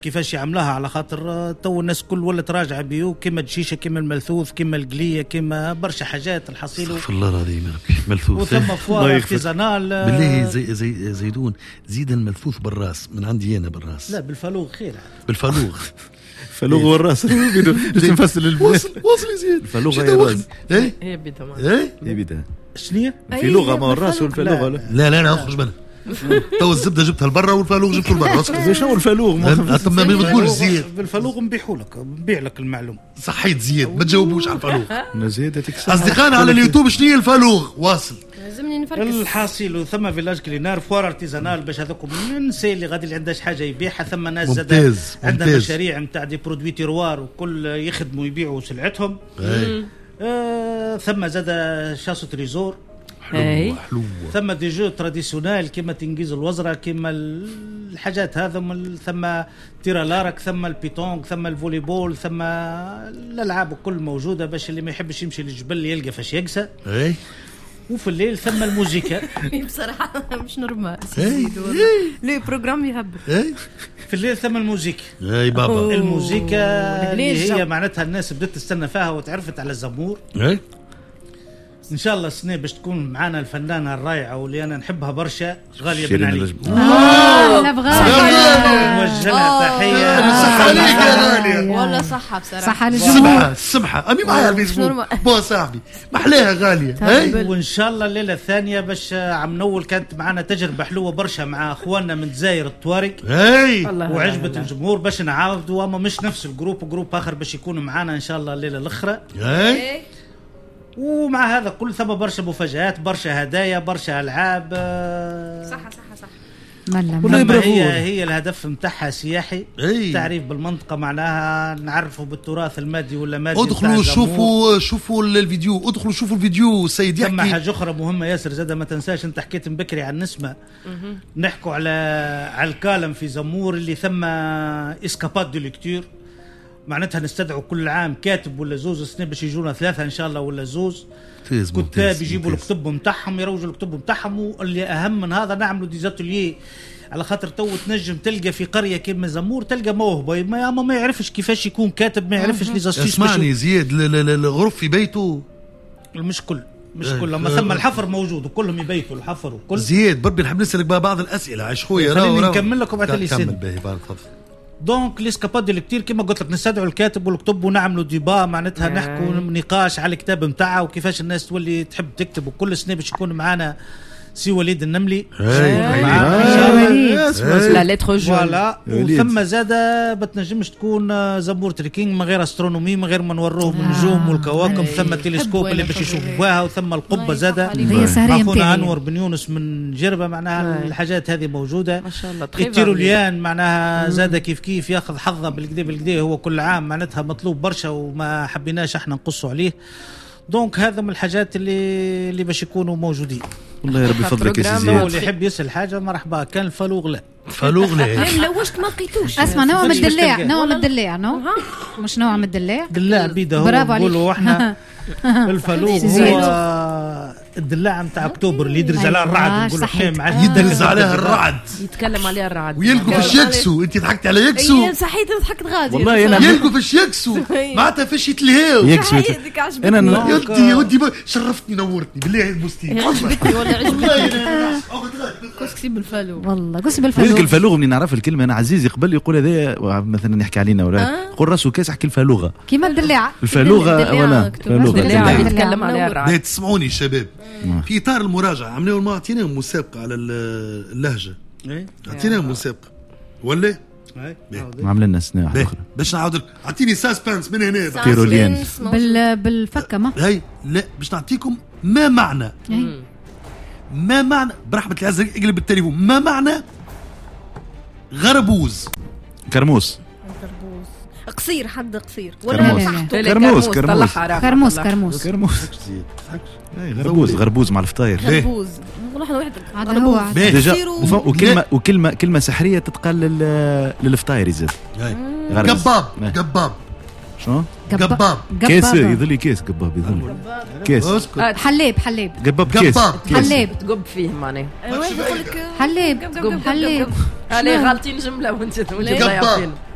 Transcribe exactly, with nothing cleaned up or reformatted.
كيفاش يعملها على خاطر تو الناس كل ولات راجعه بيو كيما الشيشه كيما الملثوث كيما القليه كيما برشا حاجات الحصيل استغفر الله العظيم ملثوث وثم فوار ارتيزانال بالله زي زي زيدون زيد الملثوث بالراس من عندي انا بالراس لا بالفلوغ خير بالفلوغ فلوغ والراس باش نفصل البلاد وصل وصل زيد الفلوغ هي الراس ايه هي بيتها ايه هي بيتها شنو في لغه ما الراس والفلوغ لا لا لا, لا اخرج منها تو الزبده جبتها لبرا والفلوغ جبته لبرا شنو الفلوغ ما تقولش زيد بالفلوغ نبيحوا لك نبيع لك المعلومه صحيت زيد ما تجاوبوش على الفلوغ زيد اصدقائنا على اليوتيوب شنو هي الفلوغ واصل لازمني نفركس الحاصل ثم فيلاج كلينار فوار ارتيزانال باش هذوك النساء اللي غادي اللي عندهاش حاجه يبيعها ثم ناس زاد عندها مشاريع نتاع دي برودوي تيروار وكل يخدموا يبيعوا سلعتهم آه ثم زاد شاسو تريزور حلوة حلوة ثم دي جو تراديسيونال كيما تنجيز الوزرة كيما الحاجات هذا ثم تيرا لارك ثم البيتونغ ثم الفوليبول ثم الألعاب الكل موجودة باش اللي ما يحبش يمشي للجبل يلقى فاش يقسى اي وفي الليل ثم الموسيقى بصراحة مش نورمال ليه بروجرام يهبل في الليل ثم الموسيقى اي بابا الموسيقى اللي هي معناتها الناس بدأت تستنى فيها وتعرفت على الزمور اي ان شاء الله السنه باش تكون معنا الفنانه الرائعه واللي انا نحبها برشا غاليه بن علي لا بغاليه نوجه لها تحيه صح عليك يا غاليه والله صح بصراحه صح على السمحه السمحه امي معايا الفيسبوك بو صاحبي محلاها غاليه اي وان شاء الله الليله الثانيه باش عم نول كانت معنا تجربه حلوه برشا مع اخواننا من الجزائر الطوارق اي وعجبت الجمهور باش نعاودوا اما مش نفس الجروب جروب اخر باش يكونوا معنا ان شاء الله الليله الاخرى اي ومع هذا كل ثم برشا مفاجآت برشا هدايا برشا ألعاب صح صح صح ملا هي هي الهدف متاعها سياحي أي. تعريف بالمنطقة معناها نعرفوا بالتراث المادي ولا مادي ادخلوا شوفوا شوفوا الفيديو ادخلوا شوفوا الفيديو السيد يحكي ثم حاجة أخرى مهمة ياسر زادة ما تنساش أنت حكيت بكري عن نسمة نحكوا على على الكالم في زمور اللي ثم اسكابات دو ليكتور معناتها نستدعوا كل عام كاتب ولا زوز السنة باش يجونا ثلاثة إن شاء الله ولا زوز كتاب يجيبوا الكتب متاعهم يروجوا الكتب متاعهم واللي أهم من هذا نعملوا ديزاتوليي على خاطر تو تنجم تلقى في قرية كيما زمور تلقى موهبة ما ما يعرفش كيفاش يكون كاتب ما يعرفش لي زاستيس اسمعني زياد الغرف في بيته مش كل مش كل لما ثم الحفر موجود وكلهم يبيتوا الحفر وكل زياد بربي نحب نسألك بعض الأسئلة عايش خويا خليني نكمل لكم بعد اللي كمل باهي بارك تفضل. دونك ليسكابات دي كتير كما قلت لك نستدعوا الكاتب والكتب ونعملوا ديبا معناتها نحكوا نقاش على الكتاب نتاعها وكيفاش الناس تولي تحب تكتب وكل سنه باش يكون معنا سي وليد النملي لا ليتر جو فوالا وثم زاده بتنجمش تكون زمور تريكينغ من غير استرونومي من غير ما نوروهم النجوم والكواكب ثم التلسكوب اللي باش يشوفوها وثم القبه زاده اخونا انور بن يونس من جربه معناها الحاجات هذه موجوده ما شاء الله التيروليان معناها زاده كيف كيف ياخذ حظه بالكدا بالكدا هو كل عام معناتها مطلوب برشا وما حبيناش احنا نقصوا عليه دونك هذا من الحاجات اللي اللي باش يكونوا موجودين والله يا ربي فضلك يا سيدي واللي يحب يسأل حاجه مرحبا كان الفلوغ لا فلوغ لا لوشت ما لقيتوش اسمع نوع من الدلاع نوع من الدلاع نو مش نوع من الدلاع دلاع بيده هو نقولوا احنا الفلوغ هو الدلاع نتاع اكتوبر اللي يدرز على الرعد نقول لك يدرز عليها الرعد يتكلم عليها الرعد ويلقوا فاش يكسو انت ضحكت على يكسو اي صحيت ضحكت غادي والله انا يلقوا فاش يكسو معناتها فاش يتلهاو يكسو انا يدي ودي شرفتني نورتني بالله بوستي عجبتني والله عجبتني كسكسي بالفلوغ والله كسب الفلوغ الفلوغ مني نعرف الكلمه انا عزيزي قبل يقول هذا مثلا نحكي علينا ولا يقول راسه كاس يحكي الفلوغه كيما الدلاعه الفلوغه ولا الفلوغه يتكلم عليها الرعد تسمعوني شباب في اطار المراجعه عملوا ما اعطيناهم مسابقه على اللهجه اعطيناهم مسابقه ولا ما عملنا لنا سنه واحده اخرى باش نعاود لك اعطيني ساسبنس من هنا كيروليان بال بالفكه ما هاي لا باش نعطيكم ما معنى ما معنى برحمه العزة اقلب التليفون ما معنى غربوز كرموس قصير حد قصير ولا كرموس كرموس كرموس كرموس كرموس غربوز غربوز مع الفطاير غربوز والله واحد هذا هو ديجا وكلمه وكلمه كلمه سحريه تتقال للفطاير يزيد قباب قباب شنو قباب كيس يظل كيس قباب يظل كيس حليب حليب قباب كيس حليب تقب فيه معناه حليب حليب عليه غالطين جمله وانت وانت ضايعين